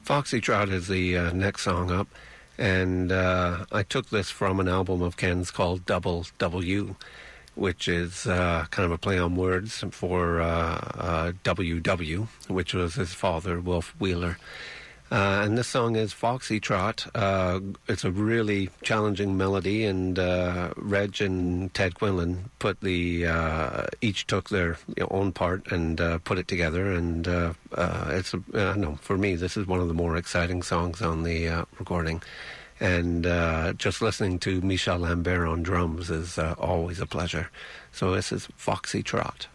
Foxy-Trot is the next song up, and I took this from an album of Ken's called Double W, which is kind of a play on words for WW, which was his father, Wolf Wheeler. And this song is Foxy-Trot. It's a really challenging melody, and Reg and Ted Quinlan each took their own part and put it together. And for me, this is one of the more exciting songs on the recording. And just listening to Michel Lambert on drums is always a pleasure. So this is Foxy-Trot.